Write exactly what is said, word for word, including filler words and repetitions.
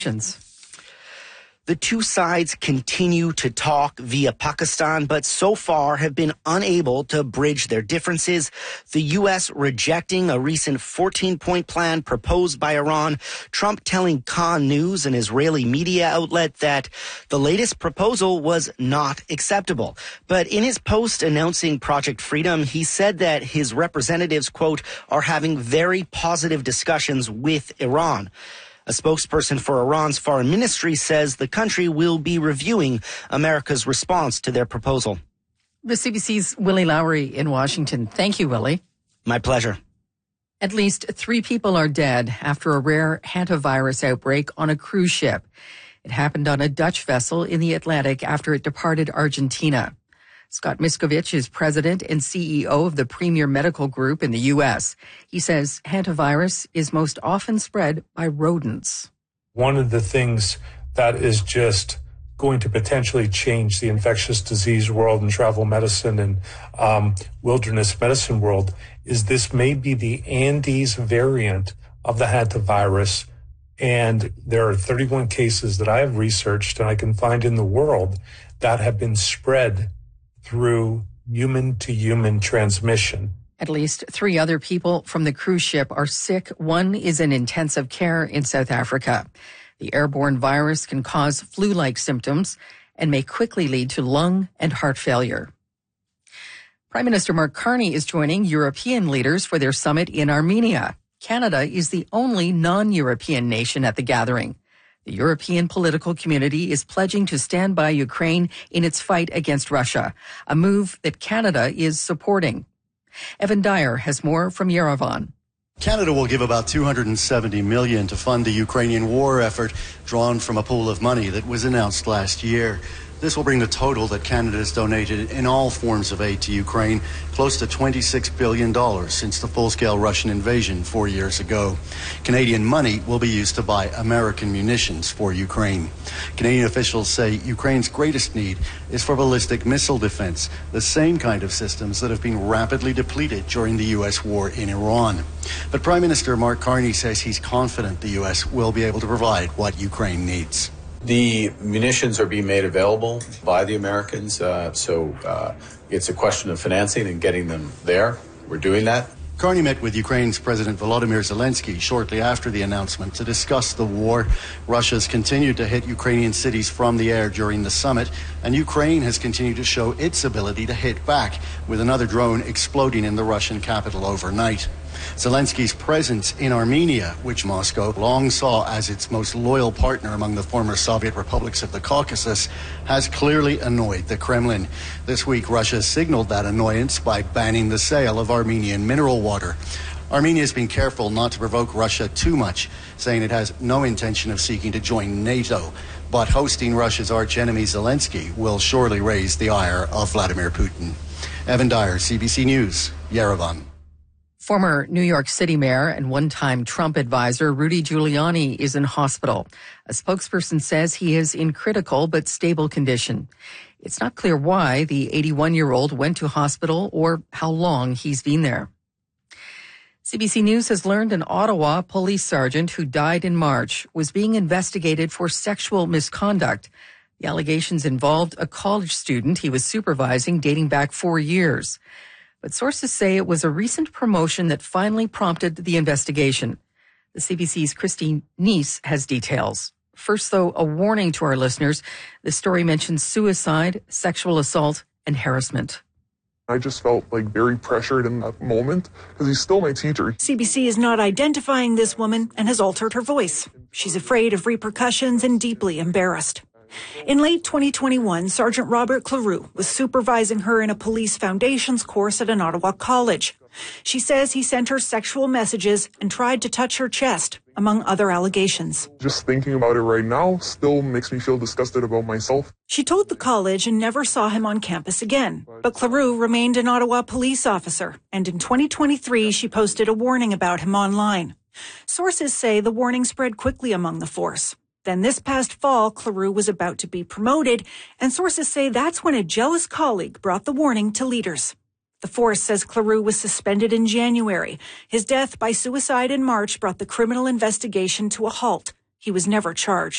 The two sides continue to talk via Pakistan, but so far have been unable to bridge their differences. The U S rejecting a recent fourteen-point plan proposed by Iran. Trump telling Khan News, an Israeli media outlet, that the latest proposal was not acceptable. But in his post announcing Project Freedom, he said that his representatives, quote, are having very positive discussions with Iran. A spokesperson for Iran's foreign ministry says the country will be reviewing America's response to their proposal. The C B C's Willie Lowry in Washington. Thank you, Willie. My pleasure. At least three people are dead after a rare hantavirus outbreak on a cruise ship. It happened on a Dutch vessel in the Atlantic after it departed Argentina. Scott Miskovich is president and C E O of the Premier Medical Group in the U S. He says hantavirus is most often spread by rodents. One of the things that is just going to potentially change the infectious disease world and travel medicine and um, wilderness medicine world is this may be the Andes variant of the hantavirus. And there are thirty-one cases that I have researched and I can find in the world that have been spread through human-to-human transmission. At least three other people from the cruise ship are sick. One is in intensive care in South Africa. The airborne virus can cause flu-like symptoms and may quickly lead to lung and heart failure. Prime Minister Mark Carney is joining European leaders for their summit in Armenia. Canada is the only non-European nation at the gathering. The European political community is pledging to stand by Ukraine in its fight against Russia, a move that Canada is supporting. Evan Dyer has more from Yerevan. Canada will give about two hundred seventy million dollars to fund the Ukrainian war effort, drawn from a pool of money that was announced last year. This will bring the total that Canada has donated in all forms of aid to Ukraine close to twenty-six billion dollars since the full-scale Russian invasion four years ago. Canadian money will be used to buy American munitions for Ukraine. Canadian officials say Ukraine's greatest need is for ballistic missile defense, the same kind of systems that have been rapidly depleted during the U S war in Iran. But Prime Minister Mark Carney says he's confident the U S will be able to provide what Ukraine needs. The munitions are being made available by the Americans, uh, so uh, it's a question of financing and getting them there. We're doing that. Carney met with Ukraine's President Volodymyr Zelensky shortly after the announcement to discuss the war. Russia's continued to hit Ukrainian cities from the air during the summit, and Ukraine has continued to show its ability to hit back, with another drone exploding in the Russian capital overnight. Zelensky's presence in Armenia, which Moscow long saw as its most loyal partner among the former Soviet republics of the Caucasus, has clearly annoyed the Kremlin. This week, Russia signaled that annoyance by banning the sale of Armenian mineral water. Armenia has been careful not to provoke Russia too much, saying it has no intention of seeking to join NATO. But hosting Russia's archenemy Zelensky will surely raise the ire of Vladimir Putin. Evan Dyer, C B C News, Yerevan. Former New York City mayor and one-time Trump advisor Rudy Giuliani is in hospital. A spokesperson says he is in critical but stable condition. It's not clear why the eighty-one-year-old went to hospital or how long he's been there. C B C News has learned an Ottawa police sergeant who died in March was being investigated for sexual misconduct. The allegations involved a college student he was supervising dating back four years. But sources say it was a recent promotion that finally prompted the investigation. The C B C's Christine Neese has details. First, though, a warning to our listeners. This story mentions suicide, sexual assault, and harassment. I just felt like very pressured in that moment because he's still my teacher. C B C is not identifying this woman and has altered her voice. She's afraid of repercussions and deeply embarrassed. In late twenty twenty-one, Sergeant Robert Cleroux was supervising her in a police foundations course at an Ottawa college. She says he sent her sexual messages and tried to touch her chest, among other allegations. Just thinking about it right now still makes me feel disgusted about myself. She told the college and never saw him on campus again. But Cleroux remained an Ottawa police officer, and in twenty twenty-three, she posted a warning about him online. Sources say the warning spread quickly among the force. Then this past fall, Cleroux was about to be promoted, and sources say that's when a jealous colleague brought the warning to leaders. The force says Cleroux was suspended in January. His death by suicide in March brought the criminal investigation to a halt. He was never charged.